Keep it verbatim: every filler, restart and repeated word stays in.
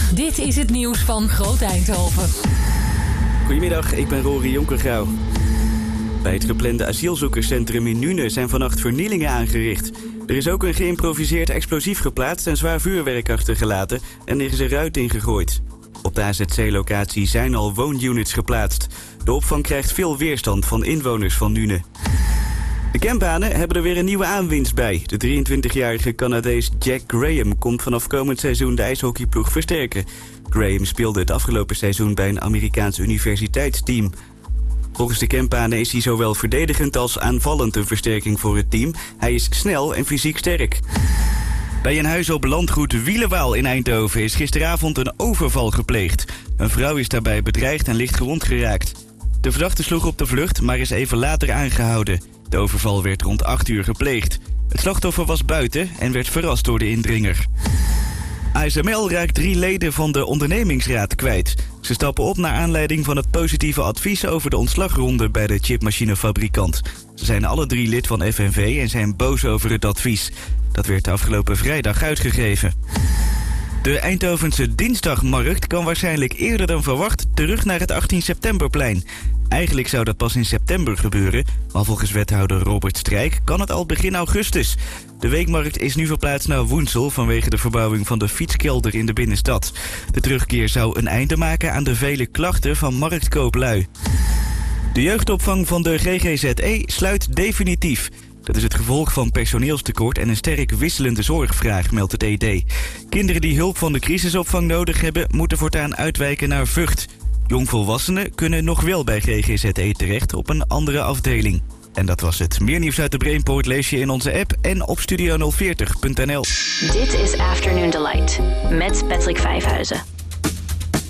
Dit is het nieuws van Groot Eindhoven. Goedemiddag, ik ben Rory Jonkergrauw. Bij het geplande asielzoekerscentrum in Nuenen zijn vannacht vernielingen aangericht. Er is ook een geïmproviseerd explosief geplaatst en zwaar vuurwerk achtergelaten en er is een ruit ingegooid. Op de A Z C-locatie zijn al woonunits geplaatst. De opvang krijgt veel weerstand van inwoners van Nuenen. De campbanen hebben er weer een nieuwe aanwinst bij. De drieëntwintigjarige Canadees Jack Graham komt vanaf komend seizoen de ijshockeyploeg versterken. Graham speelde het afgelopen seizoen bij een Amerikaans universiteitsteam. Volgens de campbanen is hij zowel verdedigend als aanvallend een versterking voor het team. Hij is snel en fysiek sterk. Bij een huis op landgoed Wielenwaal in Eindhoven is gisteravond een overval gepleegd. Een vrouw is daarbij bedreigd en licht gewond geraakt. De verdachte sloeg op de vlucht, maar is even later aangehouden. De overval werd rond acht uur gepleegd. Het slachtoffer was buiten en werd verrast door de indringer. A S M L raakt drie leden van de ondernemingsraad kwijt. Ze stappen op naar aanleiding van het positieve advies over de ontslagronde bij de chipmachinefabrikant. Ze zijn alle drie lid van F N V en zijn boos over het advies. Dat werd afgelopen vrijdag uitgegeven. De Eindhovense Dinsdagmarkt kan waarschijnlijk eerder dan verwacht terug naar het achttien septemberplein. Eigenlijk zou dat pas in september gebeuren, maar volgens wethouder Robert Strijk kan het al begin augustus. De weekmarkt is nu verplaatst naar Woensel vanwege de verbouwing van de fietskelder in de binnenstad. De terugkeer zou een einde maken aan de vele klachten van marktkooplui. De jeugdopvang van de G G Z E sluit definitief. Dat is het gevolg van personeelstekort en een sterk wisselende zorgvraag, meldt het E D. Kinderen die hulp van de crisisopvang nodig hebben, moeten voortaan uitwijken naar Vught. Jongvolwassenen kunnen nog wel bij G G Z E terecht op een andere afdeling. En dat was het. Meer nieuws uit de Brainport lees je in onze app en op studio nul veertig punt n l. Dit is Afternoon Delight met Patrick Vijfhuizen.